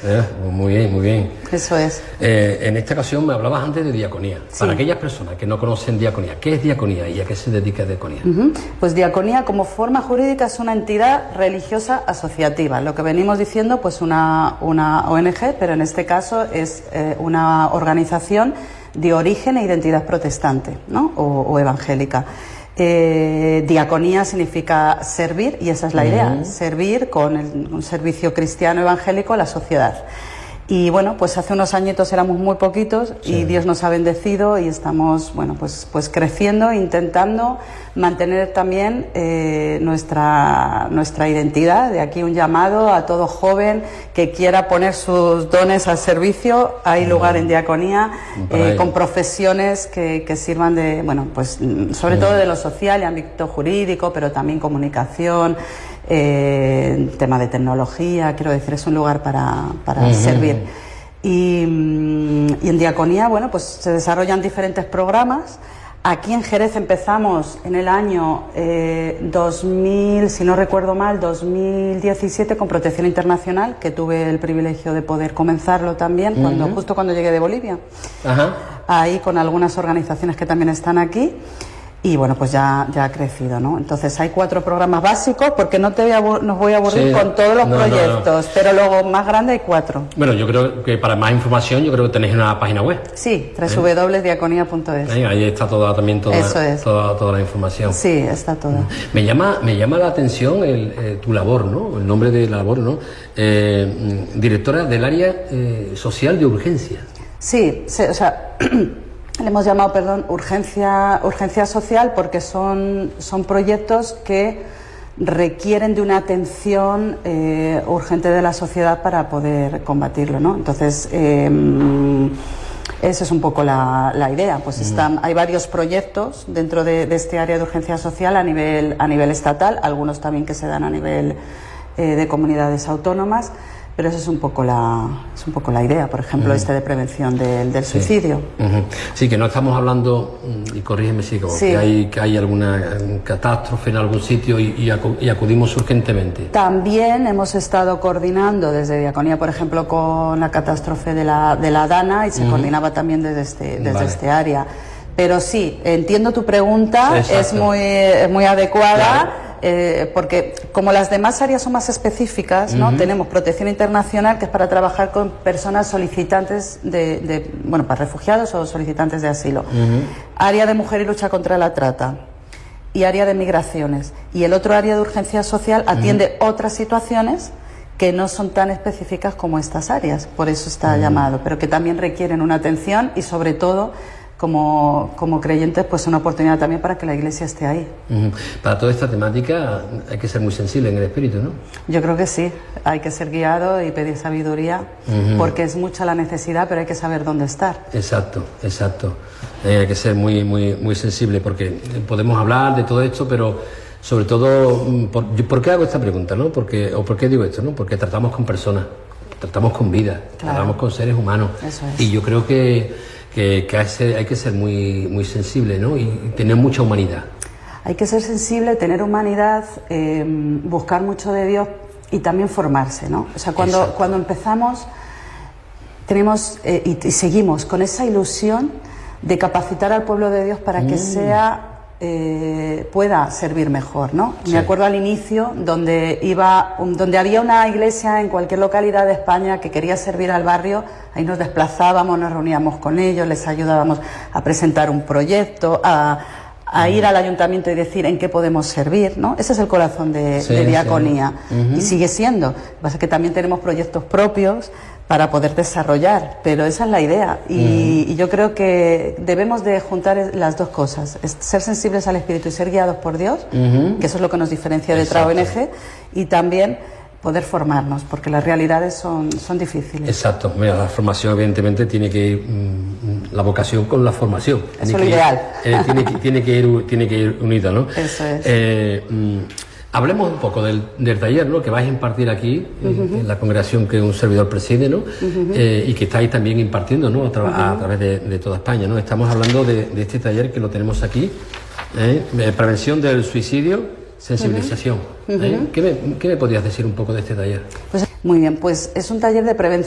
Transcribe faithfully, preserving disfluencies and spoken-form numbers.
Eh, muy bien, muy bien. Eso es. Eh, en esta ocasión me hablabas antes de diaconía. Sí. Para aquellas personas que no conocen diaconía, ¿qué es diaconía y a qué se dedica diaconía? Uh-huh. Pues diaconía como forma jurídica es una entidad religiosa asociativa. Lo que venimos diciendo, pues una, una O N G, pero en este caso es eh, una organización de origen e identidad protestante, ¿no? o, o evangélica. Eh, diaconía significa servir, y esa es la idea, uh-huh. servir con el, un servicio cristiano evangélico a la sociedad. Y bueno, pues hace unos añitos éramos muy poquitos, sí. y Dios nos ha bendecido y estamos, bueno, pues, pues creciendo, intentando mantener también eh, nuestra, nuestra identidad. De aquí un llamado a todo joven que quiera poner sus dones al servicio. Hay uh-huh. lugar en diaconía eh, con profesiones que, que sirvan de, bueno, pues sobre uh-huh. todo de lo social y ámbito jurídico, pero también comunicación. Eh, tema de tecnología, quiero decir, es un lugar para, para uh-huh. servir. Y, y en diaconía, bueno, pues se desarrollan diferentes programas. Aquí en Jerez empezamos en el año eh, dos mil, si no recuerdo mal, dos mil diecisiete con Protección Internacional, que tuve el privilegio de poder comenzarlo también, uh-huh. cuando, justo cuando llegué de Bolivia. Uh-huh. Ahí con algunas organizaciones que también están aquí. Y bueno, pues ya, ya ha crecido, ¿no? Entonces hay cuatro programas básicos, porque no te voy a, nos voy a aburrir sí, con todos los no, proyectos, no, no. pero luego más grande hay cuatro. Bueno, yo creo que para más información, yo creo que tenéis una página web. Sí, doble u doble u doble u punto diaconía punto es. Ahí, ahí está toda, también toda, Eso es. toda, toda la información. Sí, está toda. Me llama, me llama la atención el, eh, tu labor, ¿no? El nombre de la labor, ¿no? Eh, directora del área eh, social de urgencias. Sí, sí, o sea... Le hemos llamado, perdón, urgencia, urgencia social, porque son, son proyectos que requieren de una atención eh, urgente de la sociedad para poder combatirlo, ¿no? Entonces, eh, esa es un poco la, la idea. Pues están, hay varios proyectos dentro de, de este área de urgencia social a nivel, a nivel estatal, algunos también que se dan a nivel eh, de comunidades autónomas. Pero esa es un poco la, es un poco la idea, por ejemplo, uh-huh. este de prevención del, del sí. suicidio. Uh-huh. Sí, que no estamos hablando, y corrígeme si como sí. que hay que hay alguna catástrofe en algún sitio y, y, acu y acudimos urgentemente. También hemos estado coordinando desde Diaconía, por ejemplo, con la catástrofe de la, de la Dana, y se uh-huh. coordinaba también desde este, desde vale. este área. Pero sí, entiendo tu pregunta, Exacto. es muy, muy adecuada. Claro. Eh, porque como las demás áreas son más específicas, ¿no? Uh-huh. Tenemos Protección Internacional, que es para trabajar con personas solicitantes de, de bueno, para refugiados o solicitantes de asilo. Uh-huh. Área de mujer y lucha contra la trata. Y área de migraciones. Y el otro área de urgencia social atiende uh-huh. otras situaciones que no son tan específicas como estas áreas. Por eso está uh-huh. llamado, pero que también requieren una atención y sobre todo... Como, como creyentes, pues una oportunidad también para que la Iglesia esté ahí. Uh-huh. Para toda esta temática hay que ser muy sensible en el espíritu, ¿no? Yo creo que sí, hay que ser guiado y pedir sabiduría, uh-huh. porque es mucha la necesidad, pero hay que saber dónde estar. Exacto, exacto. Eh, hay que ser muy, muy, muy sensible, porque podemos hablar de todo esto, pero sobre todo, ¿por, ¿por qué hago esta pregunta, no? Porque, o ¿por qué digo esto, no? Porque tratamos con personas, tratamos con vida, claro. tratamos con seres humanos. Eso es. Y yo creo que que, que hay, hay que ser muy, muy sensible, ¿no? Y tener mucha humanidad. Hay que ser sensible, tener humanidad, eh, buscar mucho de Dios y también formarse, ¿no? O sea, cuando, cuando empezamos tenemos eh, y, y seguimos con esa ilusión de capacitar al pueblo de Dios para que mm. sea... Eh, pueda servir mejor, ¿no? Sí. Me acuerdo al inicio donde iba, um, donde había una iglesia en cualquier localidad de España que quería servir al barrio, ahí nos desplazábamos, nos reuníamos con ellos, les ayudábamos a presentar un proyecto, a, a ir al ayuntamiento y decir en qué podemos servir, ¿no? Ese es el corazón de, sí, de diaconía sí. uh-huh. y sigue siendo. Lo que pasa es que también tenemos proyectos propios para poder desarrollar, pero esa es la idea y, uh-huh. y yo creo que debemos de juntar las dos cosas, ser sensibles al Espíritu y ser guiados por Dios, uh-huh. que eso es lo que nos diferencia de otra O N G, y también poder formarnos, porque las realidades son, son difíciles. Exacto, mira, la formación evidentemente tiene que ir, mmm, la vocación con la formación. Eso es lo ideal. Ir, eh, tiene, que, tiene, que ir, tiene que ir unida, ¿no? Eso es. Eh, mmm, Hablemos un poco del, del taller, ¿no? Que vais a impartir aquí, uh-huh. en, en la congregación que un servidor preside, ¿no? Uh-huh. eh, y que estáis también impartiendo, ¿no? A, tra- uh-huh. a través de, de toda España, ¿no? Estamos hablando de, de este taller que lo tenemos aquí, ¿eh? De prevención del suicidio, sensibilización. Uh-huh. ¿eh? ¿Qué me, qué me podrías decir un poco de este taller? Pues muy bien, pues es un taller de prevención.